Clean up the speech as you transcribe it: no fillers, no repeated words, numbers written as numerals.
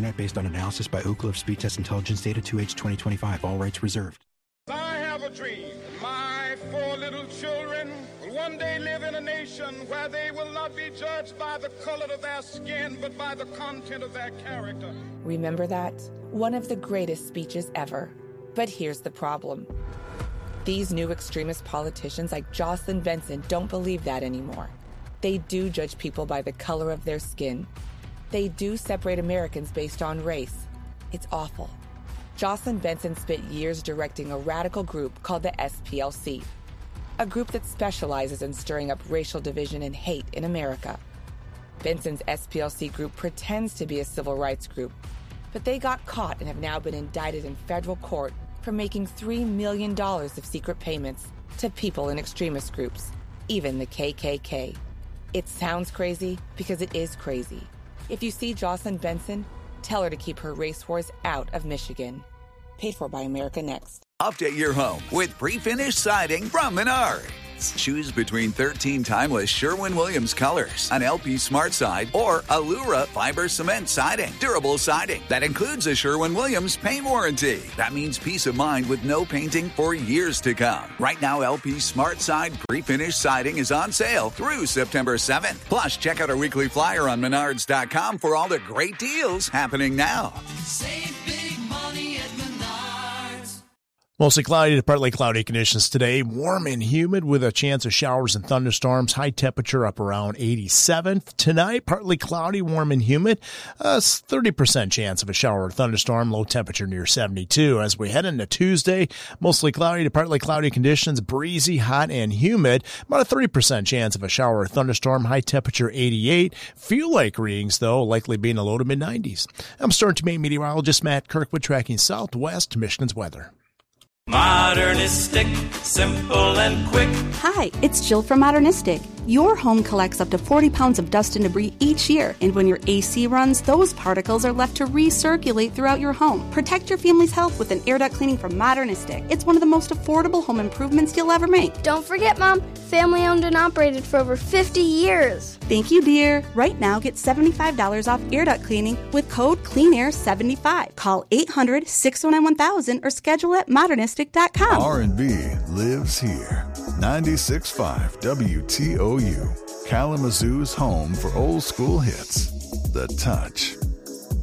internet based on analysis by Ookla of speed test intelligence data 2H 2025. All rights reserved. I have a dream. My 4 little children will one day live in a nation where they will not be judged by the color of their skin, but by the content of their character. Remember that? One of the greatest speeches ever. But here's the problem. These new extremist politicians like Jocelyn Benson don't believe that anymore. They do judge people by the color of their skin. They do separate Americans based on race. It's awful. Jocelyn Benson spent years directing a radical group called the SPLC, a group that specializes in stirring up racial division and hate in America. Benson's SPLC group pretends to be a civil rights group, but they got caught and have now been indicted in federal court for making $3 million of secret payments to people in extremist groups, even the KKK. It sounds crazy because it is crazy. If you see Jocelyn Benson, tell her to keep her race wars out of Michigan. Paid for by America Next. Update your home with pre-finished siding from Menards. Choose between 13 timeless Sherwin-Williams colors, an LP Smart Side, or Allura fiber cement siding. Durable siding that includes a Sherwin-Williams paint warranty. That means peace of mind with no painting for years to come. Right now, LP Smart Side pre-finished siding is on sale through September 7th. Plus, check out our weekly flyer on Menards.com for all the great deals happening now. Save big money at Menards. Mostly cloudy to partly cloudy conditions today. Warm and humid with a chance of showers and thunderstorms. High temperature up around 87. Tonight, partly cloudy, warm and humid. 30% chance of a shower or thunderstorm. Low temperature near 72. As we head into Tuesday, mostly cloudy to partly cloudy conditions. Breezy, hot, and humid. About a 30% chance of a shower or thunderstorm. High temperature 88. Feel like readings, though, likely being a low to mid-90s. I'm Storm Team meteorologist Matt Kirkwood tracking Southwest Michigan's weather. Modernistic, simple and quick. Hi, it's Jill from Modernistic. Your home collects up to 40 pounds of dust and debris each year, and when your AC runs, those particles are left to recirculate throughout your home. Protect your family's health with an air duct cleaning from Modernistic. It's one of the most affordable home improvements you'll ever make. Don't forget, Mom, family owned and operated for over 50 years. Thank you, dear. Right now, get $75 off air duct cleaning with code CleanAir75. Call 800-609-1000 or schedule at modernistic.com. R&B lives here. 96.5 WTOU, Kalamazoo's home for old school hits. The Touch.